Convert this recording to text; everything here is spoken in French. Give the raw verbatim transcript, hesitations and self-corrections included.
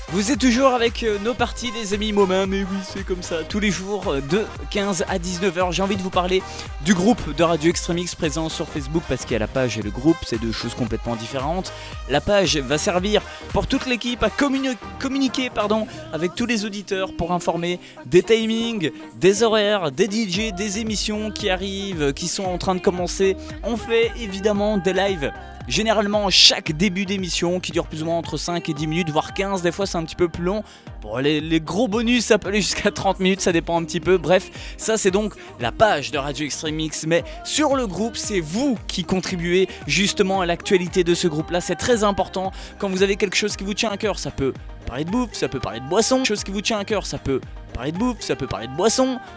Vous êtes toujours avec euh, nos parties les amis Momin, mais oui c'est comme ça, tous les jours euh, de quinze à dix-neuf heures. J'ai envie de vous parler du groupe de Radio Extremix présent sur Facebook, parce qu'il y a la page et le groupe, c'est deux choses complètement différentes. La page va servir pour toute l'équipe à communi- communiquer pardon, avec tous les auditeurs pour informer des timings, des horaires, des D J, des émissions qui arrivent, qui sont en train de commencer. On fait évidemment des lives. Généralement chaque début d'émission qui dure plus ou moins entre cinq et dix minutes, voire quinze, des fois c'est un petit peu plus long. Bon, les, les gros bonus ça peut aller jusqu'à trente minutes, ça dépend un petit peu. Bref, ça c'est donc la page de Radio Extremix. Mais sur le groupe, c'est vous qui contribuez justement à l'actualité de ce groupe là. C'est très important quand vous avez quelque chose qui vous tient à cœur. Ça peut parler de bouffe, ça peut parler de boisson. Quelque chose qui vous tient à cœur, ça peut parler de bouffe, ça peut parler de boisson.